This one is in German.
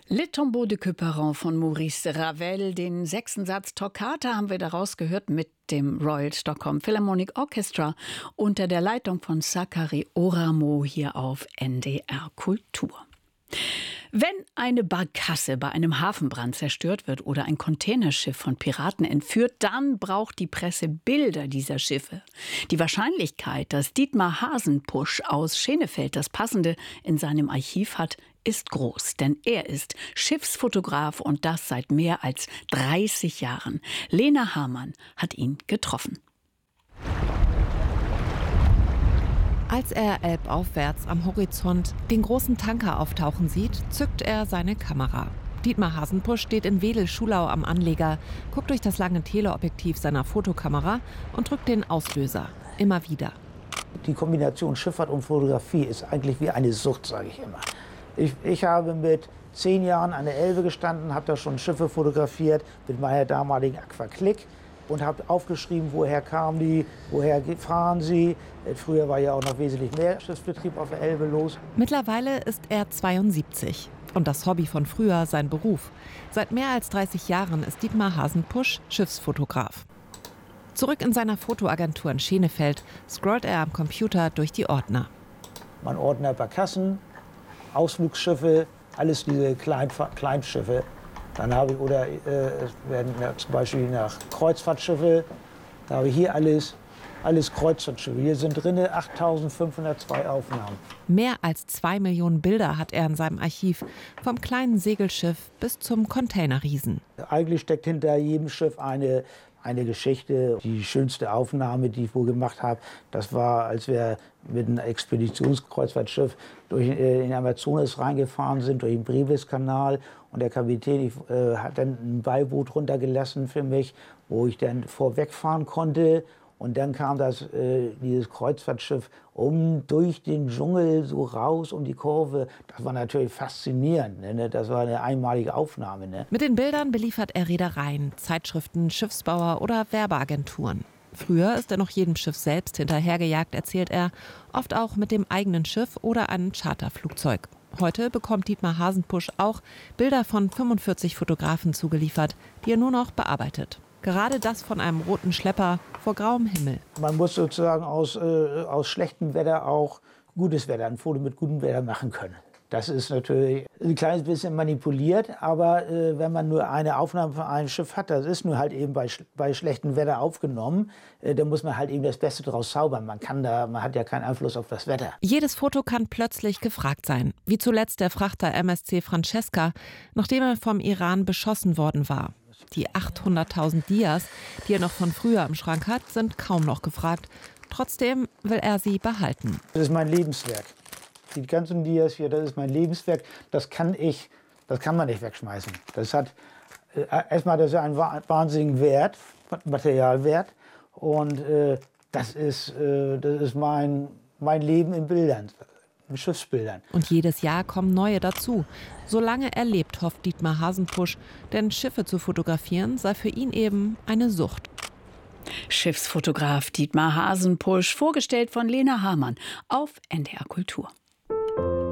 Le Tombeau de Couperin von Maurice Ravel, den 6. Satz Toccata haben wir daraus gehört mit dem Royal Stockholm Philharmonic Orchestra unter der Leitung von Sakari Oramo hier auf NDR Kultur. Wenn eine Barkasse bei einem Hafenbrand zerstört wird oder ein Containerschiff von Piraten entführt, dann braucht die Presse Bilder dieser Schiffe. Die Wahrscheinlichkeit, dass Dietmar Hasenpusch aus Schenefeld das Passende in seinem Archiv hat, ist groß, denn er ist Schiffsfotograf und das seit mehr als 30 Jahren. Lena Hamann hat ihn getroffen. Als er elbaufwärts am Horizont den großen Tanker auftauchen sieht, zückt er seine Kamera. Dietmar Hasenpusch steht in Wedel-Schulau am Anleger, guckt durch das lange Teleobjektiv seiner Fotokamera und drückt den Auslöser. Immer wieder. Die Kombination Schifffahrt und Fotografie ist eigentlich wie eine Sucht, sage ich immer. Ich habe mit 10 Jahren an der Elbe gestanden, habe da schon Schiffe fotografiert mit meiner damaligen Aquaclick und habe aufgeschrieben, woher kamen die, woher fahren sie. Früher war ja auch noch wesentlich mehr Schiffsbetrieb auf der Elbe los. Mittlerweile ist er 72 und das Hobby von früher sein Beruf. Seit mehr als 30 Jahren ist Dietmar Hasenpusch Schiffsfotograf. Zurück in seiner Fotoagentur in Schenefeld scrollt er am Computer durch die Ordner. Man ordnet Barkassen, Ausflugsschiffe, alles diese Kleinschiffe. Dann habe ich, werden zum Beispiel nach Kreuzfahrtschiffe, da habe ich hier alles Kreuzfahrtschiffe. Hier sind drin 8.502 Aufnahmen. Mehr als 2 Millionen Bilder hat er in seinem Archiv, vom kleinen Segelschiff bis zum Containerriesen. Eigentlich steckt hinter jedem Schiff eine Geschichte. Die schönste Aufnahme, die ich wohl gemacht habe, das war, als wir mit einem Expeditionskreuzfahrtschiff durch den Amazonas reingefahren sind, durch den Breveskanal. Und der Kapitän hat dann ein Beiboot runtergelassen für mich, wo ich dann vorwegfahren konnte. Und dann kam dieses Kreuzfahrtschiff durch den Dschungel so raus um die Kurve. Das war natürlich faszinierend. Ne? Das war eine einmalige Aufnahme. Ne? Mit den Bildern beliefert er Reedereien, Zeitschriften, Schiffsbauer oder Werbeagenturen. Früher ist er noch jedem Schiff selbst hinterhergejagt, erzählt er, oft auch mit dem eigenen Schiff oder einem Charterflugzeug. Heute bekommt Dietmar Hasenpusch auch Bilder von 45 Fotografen zugeliefert, die er nur noch bearbeitet. Gerade das von einem roten Schlepper vor grauem Himmel. Man muss sozusagen aus schlechtem Wetter auch gutes Wetter, ein Foto mit gutem Wetter machen können. Das ist natürlich ein kleines bisschen manipuliert, aber wenn man nur eine Aufnahme von einem Schiff hat, das ist nur halt eben bei schlechtem Wetter aufgenommen, dann muss man halt eben das Beste draus zaubern. Man hat ja keinen Einfluss auf das Wetter. Jedes Foto kann plötzlich gefragt sein, wie zuletzt der Frachter MSC Francesca, nachdem er vom Iran beschossen worden war. Die 800.000 Dias, die er noch von früher im Schrank hat, sind kaum noch gefragt. Trotzdem will er sie behalten. Das ist mein Lebenswerk. Die ganzen Dias hier, das ist mein Lebenswerk. Das kann man nicht wegschmeißen. Das hat erstmal einen wahnsinnigen Wert, Materialwert. Und das ist mein Leben in Bildern. Schiffsbildern. Und jedes Jahr kommen neue dazu. Solange er lebt, hofft Dietmar Hasenpusch, denn Schiffe zu fotografieren sei für ihn eben eine Sucht. Schiffsfotograf Dietmar Hasenpusch, vorgestellt von Lena Hamann auf NDR Kultur.